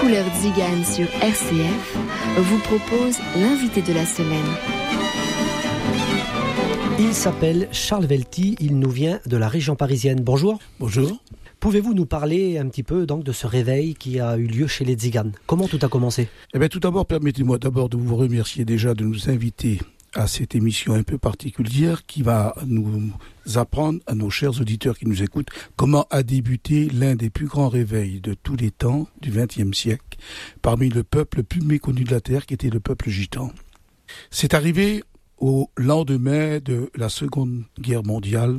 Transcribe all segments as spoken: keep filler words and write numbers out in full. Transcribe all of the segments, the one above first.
couleurs Tziganes sur R C F vous propose l'invité de la semaine. Il s'appelle Charles Velty, il nous vient de la région parisienne. Bonjour. Bonjour. Pouvez-vous nous parler un petit peu donc de ce réveil qui a eu lieu chez les Tziganes ? Comment tout a commencé ? Eh bien, tout d'abord, permettez-moi d'abord de vous remercier déjà de nous inviter à cette émission un peu particulière qui va nous apprendre, à nos chers auditeurs qui nous écoutent, comment a débuté l'un des plus grands réveils de tous les temps du vingtième siècle parmi le peuple le plus méconnu de la Terre qui était le peuple gitan. C'est arrivé au lendemain de la Seconde Guerre mondiale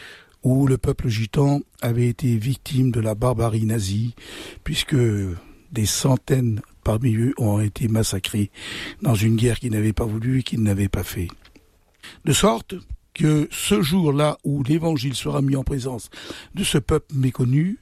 où le peuple gitan avait été victime de la barbarie nazie, puisque des centaines parmi eux ont été massacrés dans une guerre qu'ils n'avaient pas voulu et qu'ils n'avaient pas fait. De sorte que ce jour-là où l'évangile sera mis en présence de ce peuple méconnu,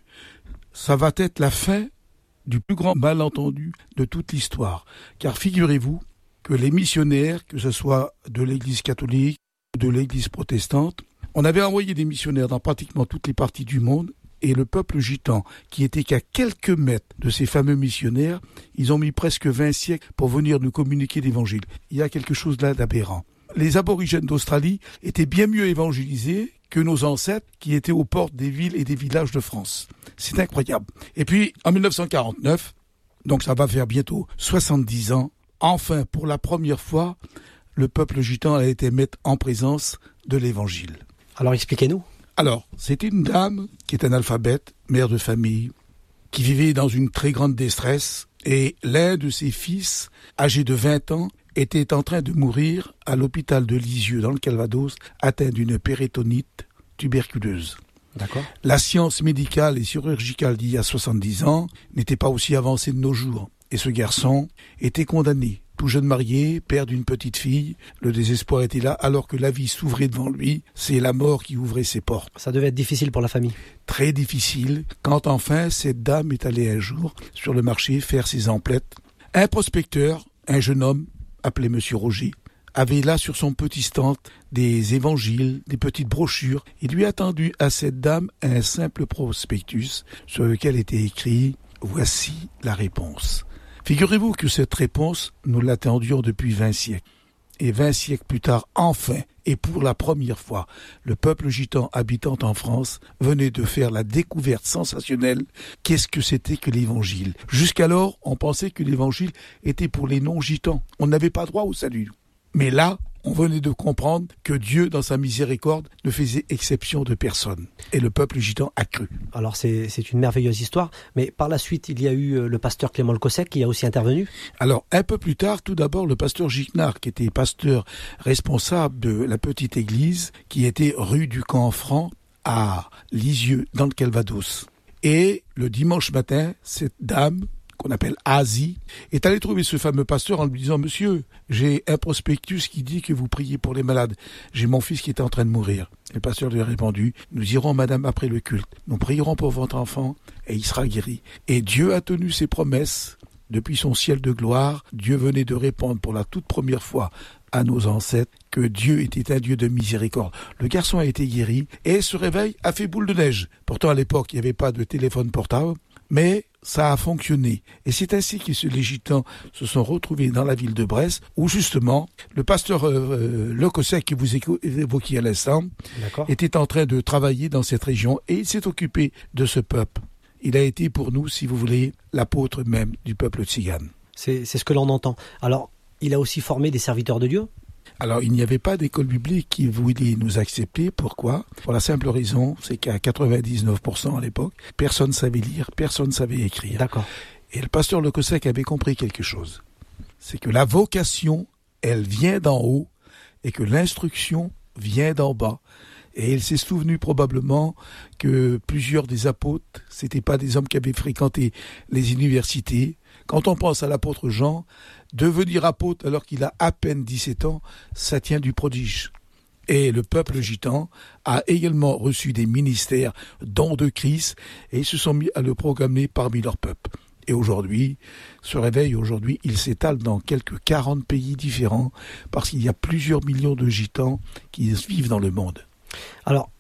ça va être la fin du plus grand malentendu de toute l'histoire. Car figurez-vous que les missionnaires, que ce soit de l'église catholique, de l'église protestante, on avait envoyé des missionnaires dans pratiquement toutes les parties du monde et le peuple gitan, qui était qu'à quelques mètres de ces fameux missionnaires, ils ont mis presque vingt siècles pour venir nous communiquer l'évangile. Il y a quelque chose là d'aberrant. Les aborigènes d'Australie étaient bien mieux évangélisés que nos ancêtres qui étaient aux portes des villes et des villages de France. C'est incroyable. Et puis, en dix-neuf cent quarante-neuf, donc ça va faire bientôt soixante-dix ans, enfin, pour la première fois, le peuple gitan a été mis en présence de l'évangile. Alors expliquez-nous. Alors, c'était une dame qui est analphabète, mère de famille, qui vivait dans une très grande détresse, et l'un de ses fils, âgé de vingt ans, était en train de mourir à l'hôpital de Lisieux, dans le Calvados, atteint d'une péritonite tuberculeuse. D'accord. La science médicale et chirurgicale d'il y a soixante-dix ans n'était pas aussi avancée de nos jours, et ce garçon était condamné. Tout jeune marié, père d'une petite fille, le désespoir était là, alors que la vie s'ouvrait devant lui, c'est la mort qui ouvrait ses portes. Ça devait être difficile pour la famille. Très difficile, quand enfin cette dame est allée un jour sur le marché faire ses emplettes. Un prospecteur, un jeune homme, appelé Monsieur Roger, avait là sur son petit stand des évangiles, des petites brochures. Il lui a tendu à cette dame un simple prospectus sur lequel était écrit « Voici la réponse ». Figurez-vous que cette réponse, nous l'attendions depuis vingt siècles. Et vingt siècles plus tard, enfin, et pour la première fois, le peuple gitan habitant en France venait de faire la découverte sensationnelle. Qu'est-ce que c'était que l'évangile ? Jusqu'alors, on pensait que l'évangile était pour les non-gitans. On n'avait pas droit au salut. Mais là, on venait de comprendre que Dieu, dans sa miséricorde, ne faisait exception de personne. Et le peuple gitan a cru. Alors c'est, c'est une merveilleuse histoire, mais par la suite, il y a eu le pasteur Clément Le Cossec qui a aussi intervenu. Alors, un peu plus tard, tout d'abord, le pasteur Gignard, qui était pasteur responsable de la petite église, qui était rue du Camp Franc à Lisieux, dans le Calvados. Et le dimanche matin, cette dame, qu'on appelle Asie, est allé trouver ce fameux pasteur en lui disant « Monsieur, j'ai un prospectus qui dit que vous priez pour les malades. J'ai mon fils qui est en train de mourir. » Le pasteur lui a répondu « Nous irons, madame, après le culte. Nous prierons pour votre enfant et il sera guéri. » Et Dieu a tenu ses promesses. Depuis son ciel de gloire, Dieu venait de répondre pour la toute première fois à nos ancêtres que Dieu était un Dieu de miséricorde. Le garçon a été guéri et ce réveil a fait boule de neige. Pourtant, à l'époque, il n'y avait pas de téléphone portable, mais ça a fonctionné. Et c'est ainsi que les gitans se sont retrouvés dans la ville de Brest, où justement, le pasteur euh, Le Cossec, que vous évoquiez à l'instant, D'accord. était en train de travailler dans cette région et il s'est occupé de ce peuple. Il a été pour nous, si vous voulez, l'apôtre même du peuple tzigane. C'est, c'est ce que l'on entend. Alors, il a aussi formé des serviteurs de Dieu ? Alors, il n'y avait pas d'école biblique qui voulait nous accepter. Pourquoi ? Pour la simple raison, c'est qu'à quatre-vingt-dix-neuf pour cent à l'époque, personne ne savait lire, personne ne savait écrire. D'accord. Et le pasteur Le Cossec avait compris quelque chose. C'est que la vocation, elle vient d'en haut et que l'instruction vient d'en bas. Et il s'est souvenu probablement que plusieurs des apôtres, c'était pas des hommes qui avaient fréquenté les universités. Quand on pense à l'apôtre Jean, devenir apôtre alors qu'il a à peine dix-sept ans, ça tient du prodige. Et le peuple gitan a également reçu des ministères, dons de Christ, et ils se sont mis à le proclamer parmi leur peuple. Et aujourd'hui, ce réveil, aujourd'hui, il s'étale dans quelques quarante pays différents, parce qu'il y a plusieurs millions de gitans qui vivent dans le monde. Alors,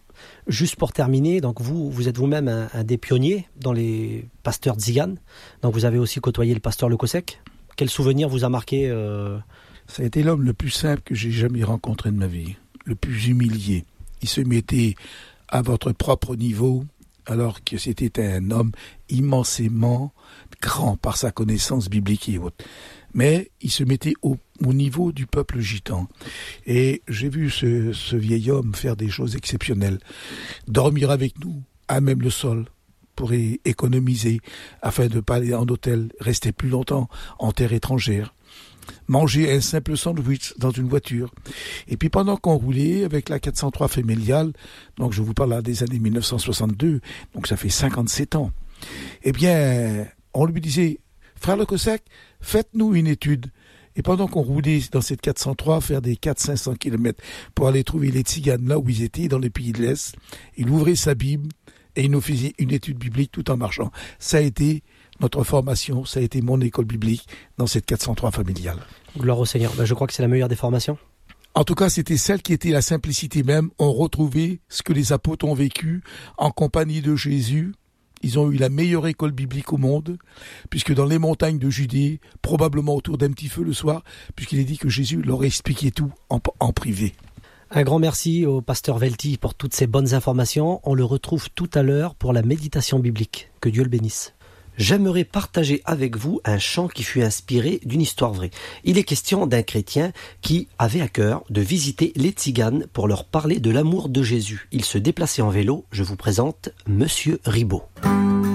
Juste pour terminer, donc vous, vous êtes vous-même un, un des pionniers dans les pasteurs tziganes. Donc vous avez aussi côtoyé le pasteur Le Kossek. Quel souvenir vous a marqué euh... Ça a été l'homme le plus simple que j'ai jamais rencontré de ma vie, le plus humilié. Il se mettait à votre propre niveau, alors que c'était un homme immensément grand par sa connaissance biblique et autres. Mais il se mettait au, au niveau du peuple gitan. Et j'ai vu ce, ce vieil homme faire des choses exceptionnelles. Dormir avec nous, à même le sol, pour é- économiser, afin de ne pas aller en hôtel, rester plus longtemps en terre étrangère. Manger un simple sandwich dans une voiture. Et puis pendant qu'on roulait avec la quatre cent trois familiale, donc je vous parle là des années mille neuf cent soixante-deux, donc ça fait cinquante-sept ans, eh bien, on lui disait, frère Le Kossek, faites-nous une étude. Et pendant qu'on roulait dans cette quatre cent trois, faire des quatre à cinq cents kilomètres pour aller trouver les tziganes là où ils étaient, dans les pays de l'Est, il ouvrait sa Bible et il nous faisait une étude biblique tout en marchant. Ça a été notre formation, ça a été mon école biblique dans cette quatre cent trois familiale. Gloire au Seigneur. Ben, je crois que c'est la meilleure des formations. En tout cas, c'était celle qui était la simplicité même. On retrouvait ce que les apôtres ont vécu en compagnie de Jésus. Ils ont eu la meilleure école biblique au monde, puisque dans les montagnes de Judée, probablement autour d'un petit feu le soir, puisqu'il est dit que Jésus leur expliquait tout en, en privé. Un grand merci au pasteur Welti pour toutes ces bonnes informations. On le retrouve tout à l'heure pour la méditation biblique. Que Dieu le bénisse. J'aimerais partager avec vous un chant qui fut inspiré d'une histoire vraie. Il est question d'un chrétien qui avait à cœur de visiter les tziganes pour leur parler de l'amour de Jésus. Il se déplaçait en vélo. Je vous présente Monsieur Ribot.